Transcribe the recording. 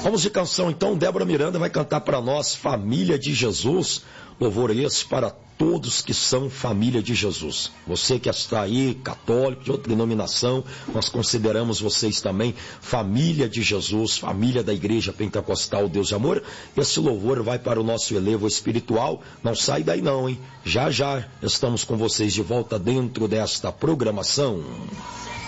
Vamos de canção então. Débora Miranda vai cantar para nós Família de Jesus. Louvor esse para todos que são família de Jesus. Você que está aí, católico, de outra denominação, nós consideramos vocês também família de Jesus, família da Igreja Pentecostal Deus de Amor. Esse louvor vai para o nosso elevo espiritual. Não sai daí não, hein? Já já estamos com vocês de volta dentro desta programação.